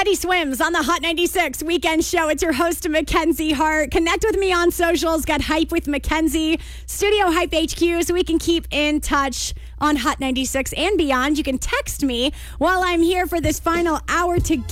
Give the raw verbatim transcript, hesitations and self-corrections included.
Teddy Swims on the Hot ninety-six Weekend Show. It's your host, Mackenzie Hart. Connect with me on socials. Get Hype with Mackenzie. Studio Hype H Q so we can keep in touch on Hot ninety-six and beyond. You can text me while I'm here for this final hour together.